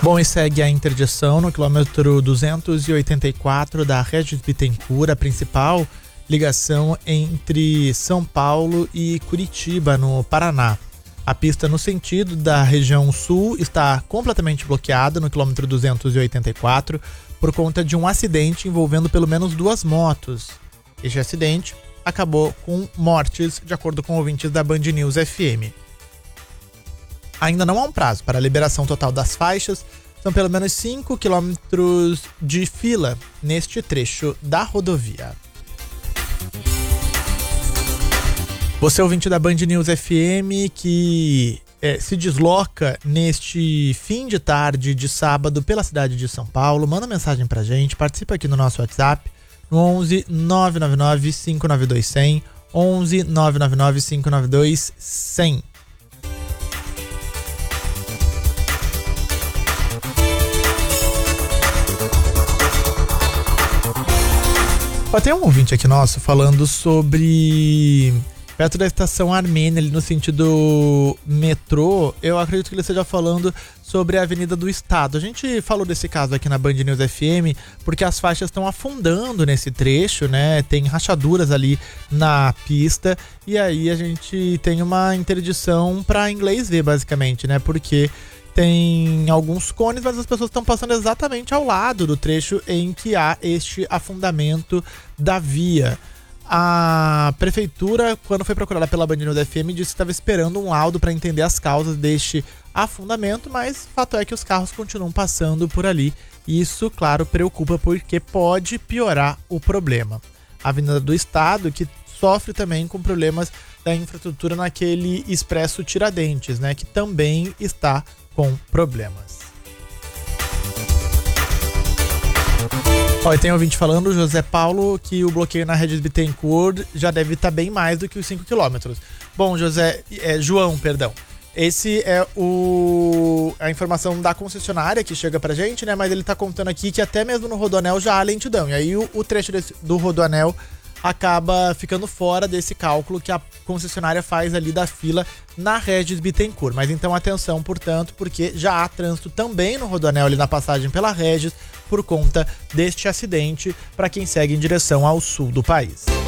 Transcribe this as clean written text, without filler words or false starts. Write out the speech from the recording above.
Bom, e segue a interdição no quilômetro 284 da Regis Bittencourt, a principal ligação entre São Paulo e Curitiba, no Paraná. A pista no sentido da região sul está completamente bloqueada no quilômetro 284 por conta de um acidente envolvendo pelo menos 2 motos. Este acidente acabou com mortes, de acordo com ouvintes da Band News FM. Ainda não há um prazo para a liberação total das faixas. São pelo menos 5 quilômetros de fila neste trecho da rodovia. Você, ouvinte da Band News FM, que se desloca neste fim de tarde de sábado pela cidade de São Paulo, manda mensagem pra gente, participa aqui no nosso WhatsApp, no 11 999 592 100, 11 999 592 100. Tem um ouvinte aqui nosso falando sobre perto da estação Armênia, ali no sentido metrô. Eu acredito que ele esteja falando sobre a Avenida do Estado. A gente falou desse caso aqui na Band News FM porque as faixas estão afundando nesse trecho, né? Tem rachaduras ali na pista e aí a gente tem uma interdição para inglês ver, basicamente, né? Porque tem alguns cones, mas as pessoas estão passando exatamente ao lado do trecho em que há este afundamento da via. A prefeitura, quando foi procurada pela Band News FM, disse que estava esperando um laudo para entender as causas deste afundamento, mas o fato é que os carros continuam passando por ali. E isso, claro, preocupa porque pode piorar o problema. A Avenida do Estado, que sofre também com problemas da infraestrutura naquele Expresso Tiradentes, né, que também está com problemas. E tem ouvinte falando, José Paulo, que o bloqueio na Regis Bittencourt já deve estar bem mais do que os 5 quilômetros. Bom, João, esse é a informação da concessionária que chega pra gente, né? Mas ele tá contando aqui que até mesmo no Rodoanel já há lentidão. E aí o trecho do Rodoanel acaba ficando fora desse cálculo que a concessionária faz ali da fila na Regis Bittencourt. Mas então atenção, portanto, porque já há trânsito também no Rodoanel ali na passagem pela Regis por conta deste acidente para quem segue em direção ao sul do país.